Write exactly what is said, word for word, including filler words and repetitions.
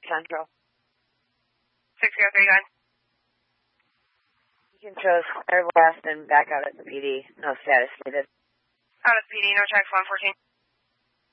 Central. six zero three, go ahead. You can show Center West and back out at the P D. No status needed. Out at the P D, no tracks one fourteen.